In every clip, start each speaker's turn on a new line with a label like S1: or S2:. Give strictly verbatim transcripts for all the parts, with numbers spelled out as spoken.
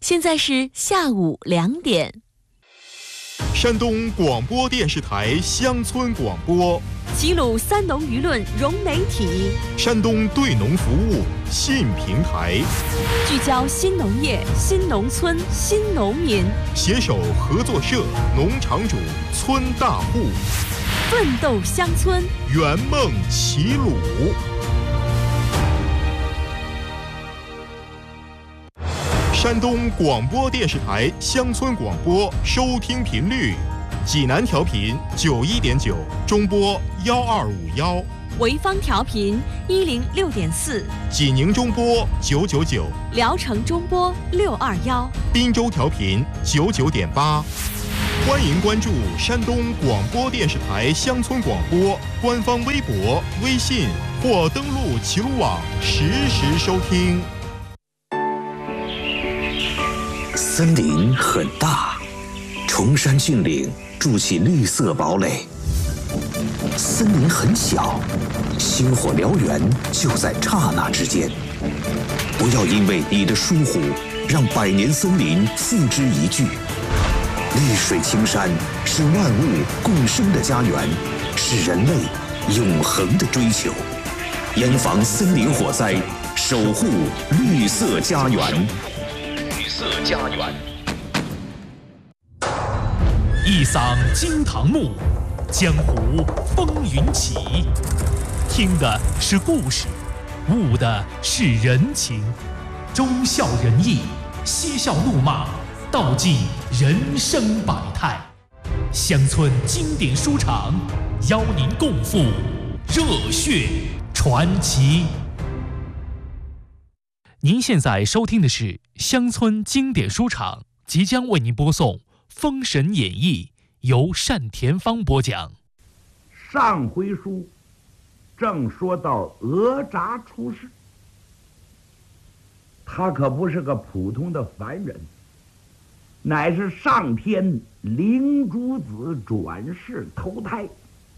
S1: 现在是下午两点。
S2: 山东广播电视台乡村广播，
S1: 齐鲁三农舆论融媒体，
S2: 山东对农服务新平台，
S1: 聚焦新农业、新农村、新农民，
S2: 携手合作社、农场主、村大户，
S1: 奋斗乡村，
S2: 圆梦齐鲁。山东广播电视台乡村广播收听频率：济南调频九一点九，中波幺二五幺；
S1: 潍坊调频一零六点四，
S2: 济宁中波九九九，
S1: 聊城中波六二幺，
S2: 滨州调频九九点八。欢迎关注山东广播电视台乡村广播官方微博、微信或登录齐鲁网实时收听。
S3: 森林很大，崇山峻岭筑起绿色堡垒；森林很小，星火燎原就在刹那之间。不要因为你的疏忽，让百年森林付之一炬。绿水青山是万物共生的家园，是人类永恒的追求。严防森林火灾，守护绿色家园。绿色家园。
S4: 一嗓惊堂木，江湖风云起。听的是故事，悟的是人情。忠孝仁义，嬉笑怒骂，道尽人生百态。乡村经典书场，邀您共赴热血传奇。您现在收听的是乡村经典书场，即将为您播送《封神演义》，由单田芳播讲。
S5: 上回书正说到哪吒出世，他可不是个普通的凡人，乃是上天灵珠子转世投胎。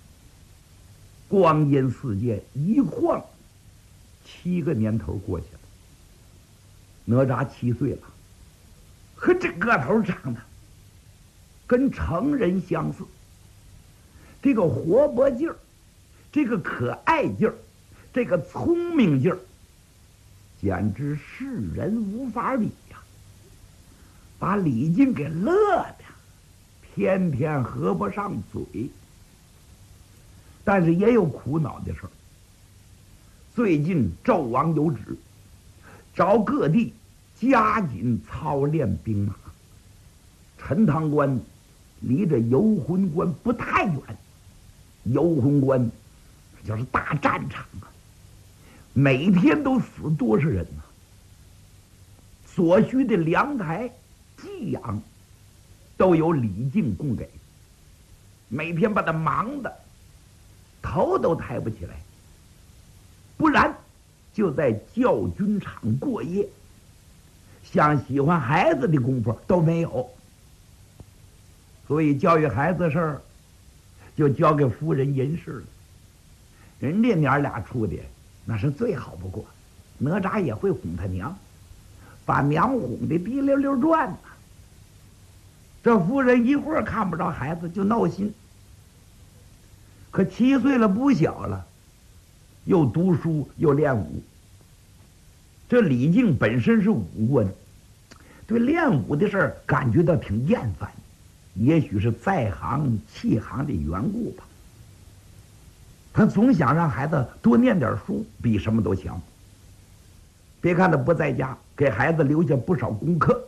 S5: 光阴似箭，一晃七个年头过去了。哪吒七岁了，和这个头长得跟成人相似，这个活泼劲儿，这个可爱劲儿，这个聪明劲儿，简直世人无法比呀！把李靖给乐的天天合不上嘴。但是也有苦恼的事儿。最近纣王有旨，找各地加紧操练兵马。陈塘关离着游魂关不太远，游魂关就是大战场啊，每天都死多少人呢、啊？所需的粮台、寄养都由李靖供给，每天把他忙的头都抬不起来，不然就在教军场过夜，像喜欢孩子的功夫都没有。所以教育孩子的事儿就交给夫人尹氏了。人家娘俩处的那是最好不过，哪吒也会哄他娘，把娘哄得滴溜溜转呢。这夫人一会儿看不着孩子就闹心，可七岁了不小了，又读书又练武。这李靖本身是武官，对练武的事儿感觉到挺厌烦，也许是在行弃行的缘故吧。他总想让孩子多念点书，比什么都强。别看他不在家，给孩子留下不少功课。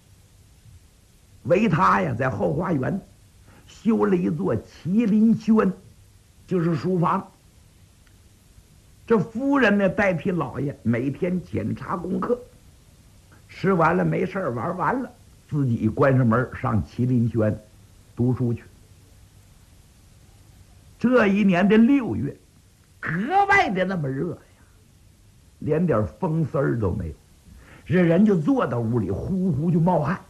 S5: 为他呀，在后花园修了一座麒麟轩，就是书房。这夫人呢，代替老爷每天检查功课，吃完了没事玩完了，自己关上门上麒麟轩读书去。这一年的六月，格外的那么热呀，连点风丝儿都没有，这人就坐到屋里呼呼就冒汗。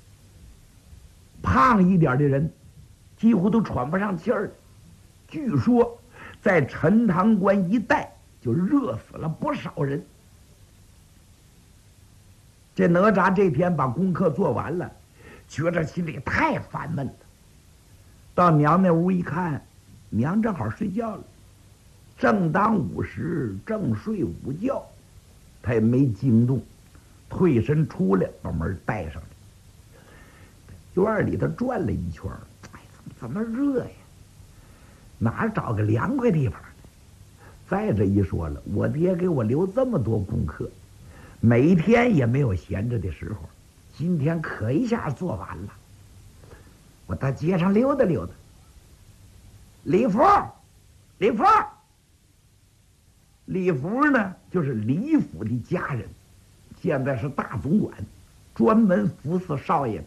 S5: 胖一点的人几乎都喘不上气儿。据说在陈塘关一带就热死了不少人。 这哪吒这天把功课做完了，觉着心里太烦闷了。到娘那屋一看，娘正好睡觉了，正当午时，正睡午觉，他也没惊动，退身出来，把门带上去。院里头转了一圈，哎，怎么怎么热呀？哪儿找个凉快地方？再这一说了，我爹给我留这么多功课，每天也没有闲着的时候，今天可一下做完了。我到街上溜达溜达。李福，李福，李福呢，就是李府的家人，现在是大总管，专门服侍少爷的。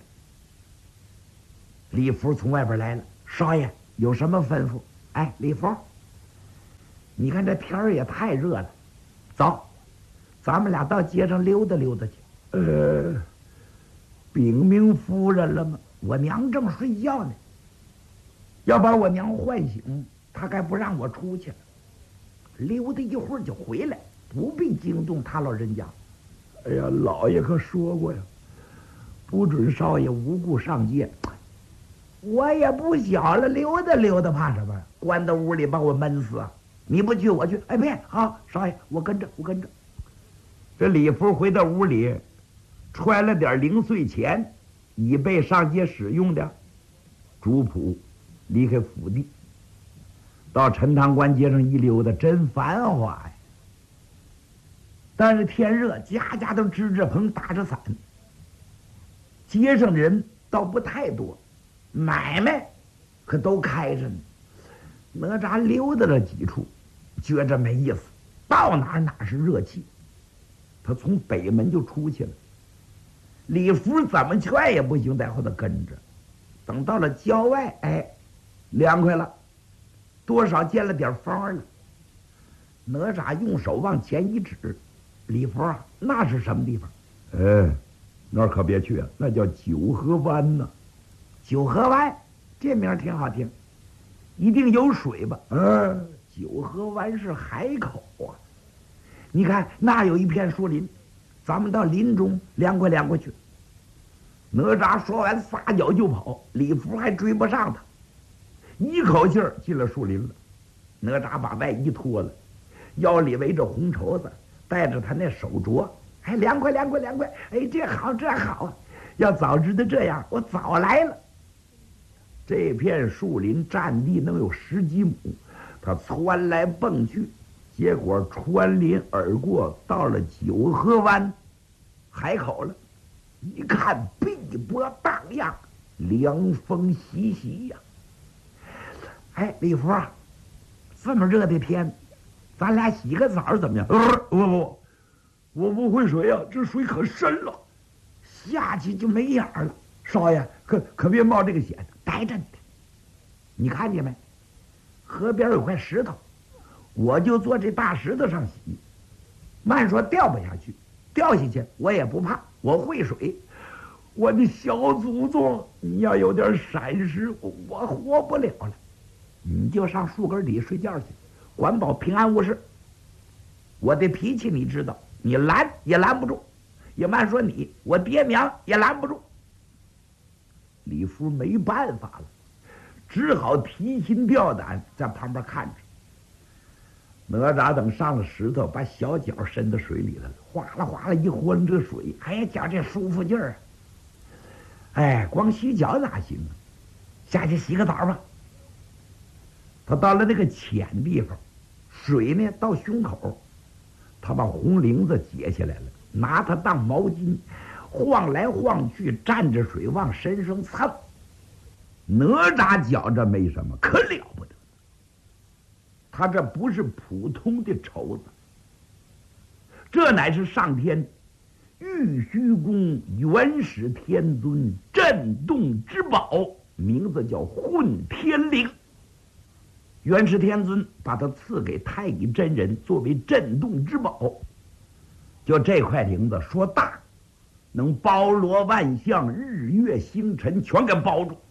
S5: 李福从外边来了，少爷有什么吩咐？哎，李福，你看这天儿也太热了，走，咱们俩到街上溜达溜达去。呃，禀明夫人了吗？我娘正睡觉呢，要把我娘唤醒，她该不让我出去了。溜达一会儿就回来，不必惊动他老人家。哎呀，老爷可说过呀，不准少爷无故上街。我也不小了，溜达溜达怕什么？关到屋里把我闷死啊！你不去我去。哎，别好，少爷，我跟着，我跟着。这李福回到屋里，揣了点零碎钱，以备上街使用的，主仆离开府邸，到陈塘关街上一溜达，真繁华呀。但是天热，家家都支着棚打着伞，街上的人倒不太多，买卖可都开着呢。哪吒溜达了几处，觉着没意思，到哪哪是热气。他从北门就出去了，李福怎么劝也不行，在后头跟着。等到了郊外，哎，凉快了，多少见了点风了。哪吒用手往前一指，李福啊，那是什么地方？哎，那儿可别去啊，那叫九河湾呢。九河湾，这名挺好听，一定有水吧？嗯，九河湾是海口啊。你看那有一片树林，咱们到林中凉快凉快去。哪吒说完撒脚就跑，李福还追不上他，一口气儿进了树林了。哪吒把外衣脱了，腰里围着红绸子，带着他那手镯，还凉快凉快凉快。哎，这好这好啊！要早知道这样，我早来了。这片树林占地能有十几亩，他窜来蹦去，结果穿林而过，到了九河湾海口了。一看碧波荡漾，凉风习习呀。哎，李福啊，这么热的天，咱俩洗个澡怎么样？呃，不不，我不会水呀、啊，这水可深了，下去就没影儿了。少爷，可可别冒这个险，待着你。你看见没？河边有块石头，我就坐这大石头上洗。慢说掉不下去，掉下去我也不怕，我会水。我的小祖宗，你要有点闪失，我活不了了。你就上树根底睡觉去，管保平安无事。我的脾气你知道，你拦也拦不住，也慢说你，我爹娘也拦不住。李福没办法了，只好提心吊胆在旁边看着。哪吒等上了石头，把小脚伸到水里了，哗啦哗啦一混这水，哎呀，脚这舒服劲儿啊！哎，光洗脚哪行啊？下去洗个澡吧。他到了那个浅地方，水呢到胸口，他把红绫子解下来了，拿它当毛巾，晃来晃去，蘸着水往身上蹭。哪吒觉着没什么，可了不得。他这不是普通的绸子，这乃是上天玉虚宫元始天尊震动之宝，名字叫混天绫。元始天尊把它赐给太乙真人作为震动之宝。就这块绫子说大，能包罗万象，日月星辰全给包住；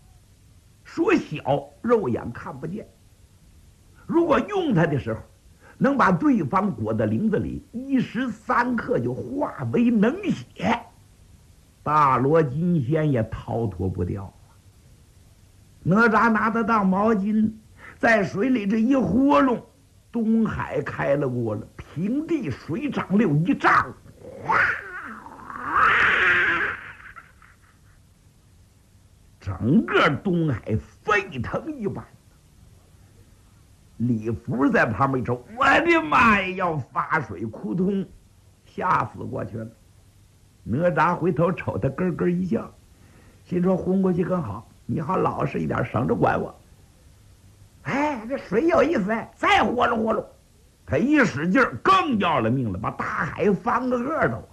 S5: 说小，肉眼看不见。如果用它的时候， 能把对方裹在林子里，一时三刻就化为冷血。大罗金仙也逃脱不掉啊！哪吒拿它当毛巾，在水里这一活弄，东海开了锅了，平地水涨六一丈，哗！整个东海沸腾一般。李福在旁边一瞅，我的妈呀，要发水窟通，吓死过去了。哪吒回头瞅他，咯咯一笑，心说昏过去更好，你好老实一点，省着管我。哎，这水有意思，再活了活了，他一使劲儿，更要了命了，把大海翻个个都。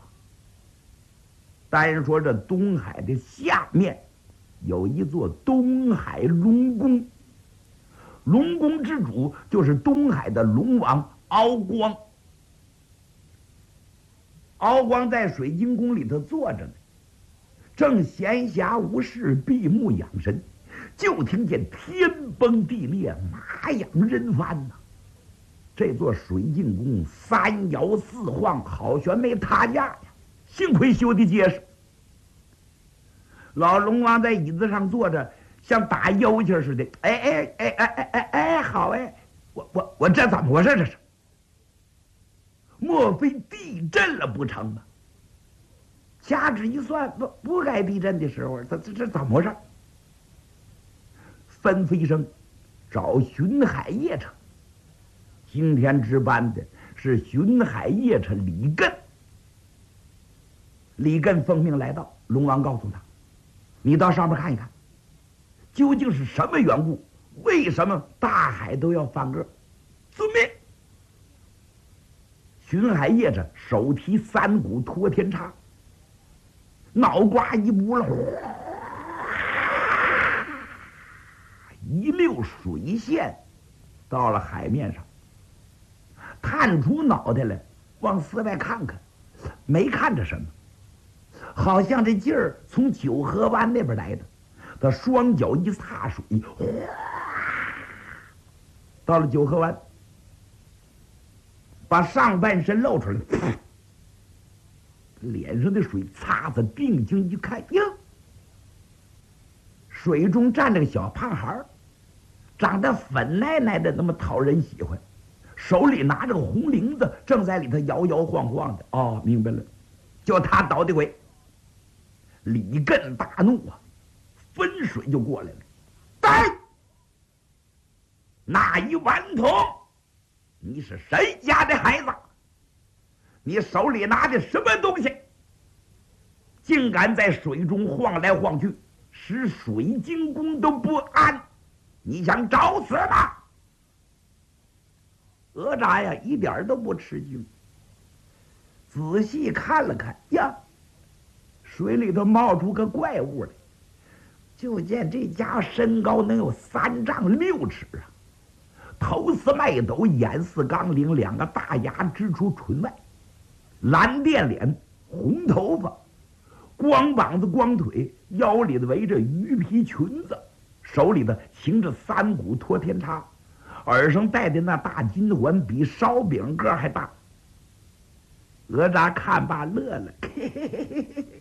S5: 单说这东海的下面有一座东海龙宫，龙宫之主就是东海的龙王敖光。敖光在水晶宫里头坐着呢，正闲暇无事闭目养神，就听见天崩地裂，马仰人翻呐、啊！这座水晶宫三摇四晃，好悬没塌架呀！幸亏修的结实。老龙王在椅子上坐着，像打悠气似的。哎哎哎哎哎哎哎，好哎！我我我这怎么回事？这是？莫非地震了不成啊？掐指一算，不不该地震的时候，这这这怎么回事？吩咐一声，找巡海邺城。今天值班的是巡海邺城李艮。李艮奉命来到，龙王告诉他：“你到上面看一看，究竟是什么缘故？为什么大海都要翻个？”遵命。巡海邺城手提三股托天叉，脑瓜一拨了，一溜水线到了海面上，探出脑袋来往四外看看，没看着什么，好像这劲儿从九河湾那边来的。他双脚一踏水，到了九河湾，把上半身露出来，脸上的水擦着，定睛一看，哟，水中站着个小胖孩，长得粉奶奶的，那么讨人喜欢，手里拿着个红铃子，正在里头摇摇晃晃的。哦，明白了，就他捣的鬼。李艮大怒啊，分水就过来了。呆，那一顽童，你是谁家的孩子？你手里拿的什么东西？竟敢在水中晃来晃去，使水晶宫都不安！你想找死吗？哪吒呀，一点都不吃惊，仔细看了看，呀，水里头冒出个怪物来。就见这家伙身高能有三丈六尺啊，头似麦斗，眼似钢铃，两个大牙支出唇外，蓝靛脸，红头发，光膀子光腿，腰里头围着鱼皮裙子，手里头擎着三股托天叉，耳上戴的那大金环比烧饼个还大。哪吒看罢乐了，嘿嘿嘿嘿嘿，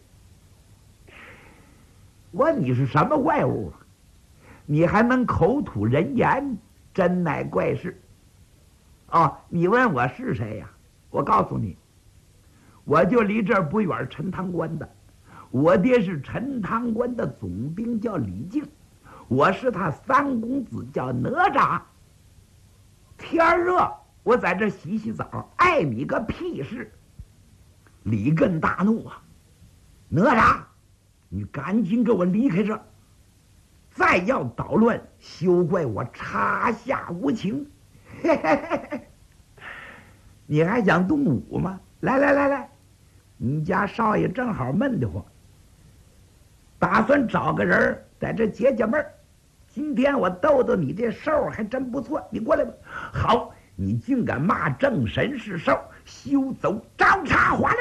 S5: 我说你是什么怪物啊？你还能口吐人言，真乃怪事。哦，你问我是谁呀？我告诉你，我就离这儿不远陈塘关的，我爹是陈塘关的总兵，叫李靖，我是他三公子，叫哪吒。天热，我在这洗洗澡，碍你个屁事！李艮大怒啊！哪吒，你赶紧给我离开这儿！再要捣乱，休怪我插下无情！嘿嘿嘿嘿，你还想动武吗？来来来来，你家少爷正好闷得慌，打算找个人在这解解闷儿。今天我逗逗你，这兽还真不错，你过来吧。好，你竟敢骂正神是兽，休走！招插哗啦！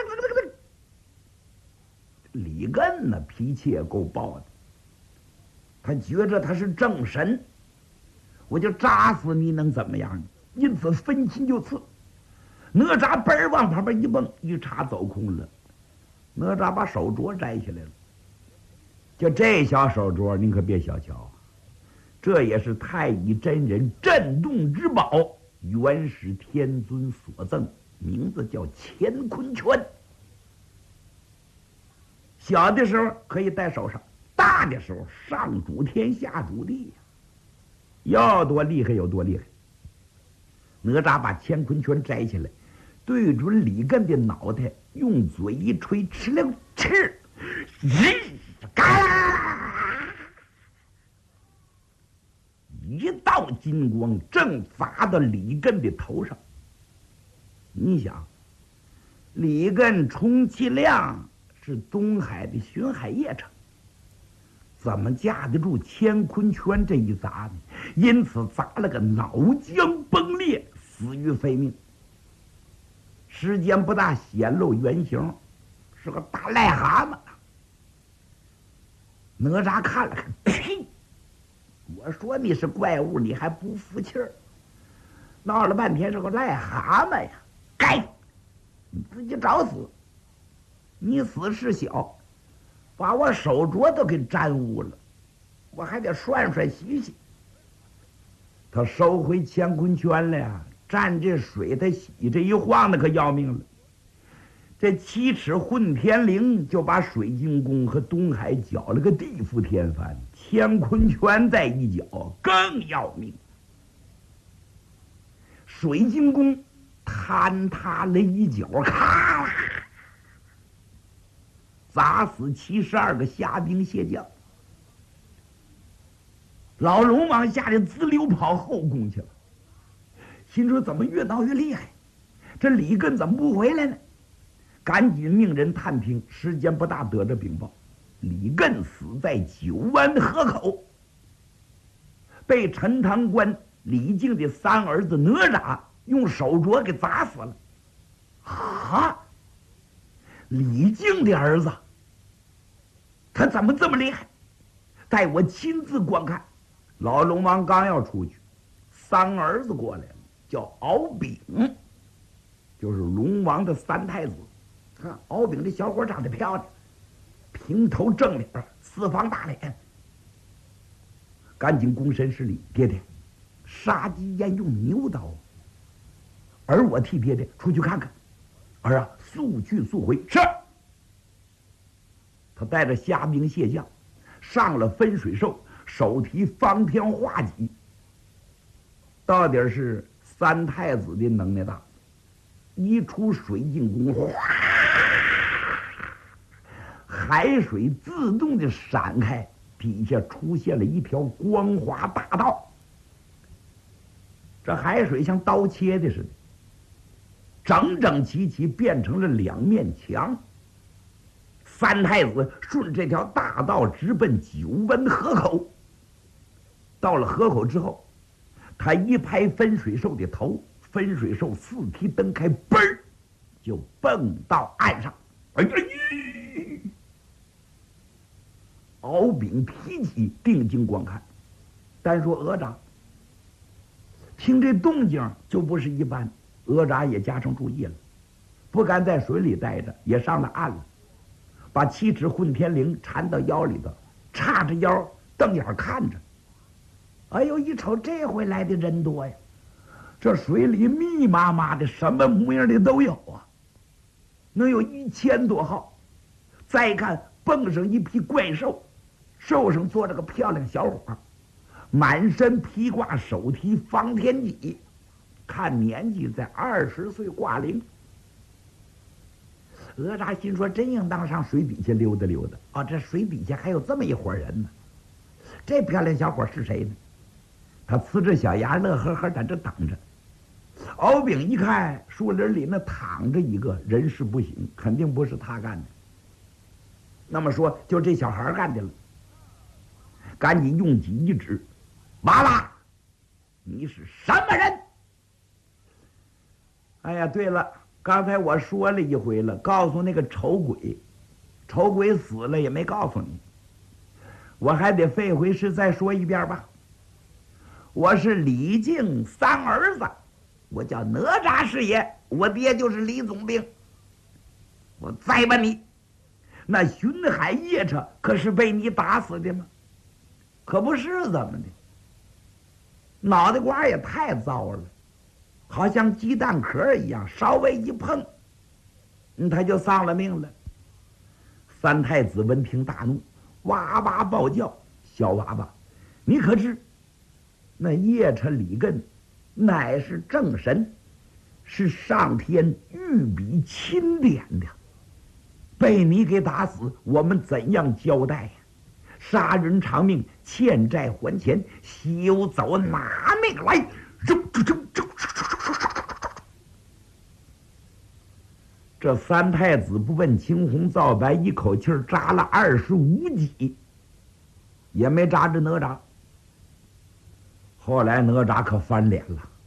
S5: 李艮呢，脾气也够暴的，他觉着他是正神，我就扎死你能怎么样呢？因此分心就刺， 哪吒本儿往旁边一蹦，一插走空了。哪吒把手镯摘下来了。就这小手镯，您可别小瞧，这也是太乙真人镇洞之宝，元始天尊所赠，名字叫乾坤圈。小的时候可以戴手上，大的时候上主天下主地呀，要多厉害有多厉害。哪吒把乾坤圈摘下来，对准李艮的脑袋，用嘴一吹，哧溜哧，咦，嘎啦，一道金光正砸到李艮的头上。你想，李艮充其量是东海的巡海驿丞，怎么架得住乾坤圈这一砸呢？因此砸了个脑浆崩裂，死于非命。时间不大，显露原形，是个大癞蛤蟆。哪吒看了看，呸！我说你是怪物，你还不服气儿？闹了半天是个癞蛤蟆呀！该，你自己找死！你死事小，把我手镯都给沾污了，我还得涮涮洗洗。他收回乾坤圈了呀，沾这水他洗，这一晃那可要命了。这七尺混天绫就把水晶宫和东海搅了个地覆天翻，乾坤圈再一搅更要命。水晶宫坍塌了一角，咔啦，砸死七十二个虾兵蟹将。老龙王吓得滋溜跑后宫去了，心说怎么越闹越厉害，这李艮怎么不回来呢？赶紧命人探听，时间不大，得着禀报，李艮死在九湾河口，被陈塘关李靖的三儿子哪吒用手镯给砸死了。啊！李靖的儿子，他怎么这么厉害？待我亲自观看。老龙王刚要出去，三儿子过来了，叫敖丙，就是龙王的三太子。看敖丙这小伙长得漂亮，平头正脸，四方大脸。赶紧躬身施礼，爹爹，杀鸡焉用牛刀？儿我替爹爹出去看看。儿啊，速去速回。是。他带着虾兵蟹将，上了分水兽，手提方天画戟。到底是三太子的能耐大，一出水晶宫，哗，海水自动的闪开，底下出现了一条光滑大道。这海水像刀切的似的，整整齐齐变成了两面墙。三太子顺这条大道直奔九湾河口。到了河口之后，他一拍分水兽的头，分水兽四蹄蹬开，嘣儿就蹦到岸上。哎呀！敖丙提起定睛观看，单说鹅掌，听这动静就不是一般。鹅掌也加上注意了，不敢在水里待着，也上了岸了，把七尺混天绫缠到腰里头，叉着腰瞪眼看着。哎呦，一瞅这回来的人多呀，这水里密麻麻的，什么模样的都有啊，能有一千多号。再看蹦上一匹怪兽，兽上坐着个漂亮小伙，满身披挂，手提方天戟，看年纪在二十岁挂零。哪吒心说，真应当上水底下溜达溜达啊！这水底下还有这么一伙人呢。这漂亮小伙是谁呢？他呲着小牙，乐呵呵在这等着。敖丙一看树林里那躺着一个，人事不省，肯定不是他干的。那么说，就这小孩干的了。赶紧用戟一指，麻辣，你是什么人？哎呀，对了，刚才我说了一回了，告诉那个丑鬼，丑鬼死了也没告诉你，我还得费回事再说一遍吧。我是李靖三儿子， 我叫哪吒师爷，我爹就是李总兵。我再问你，那巡海夜叉可是被你打死的吗？可不是，怎么的？脑袋瓜也太糟了，好像鸡蛋壳一样，稍微一碰，嗯，他就丧了命了。三太子闻听大怒，哇哇暴叫：“小娃娃，你可知那夜叉李艮乃是正神，是上天御笔钦点的，被你给打死，我们怎样交代呀？杀人偿命，欠债还钱，休走拿命来！”这三太子不问青红皂白，一口气儿扎了二十五戟，也没扎着哪吒。后来哪吒可翻脸了，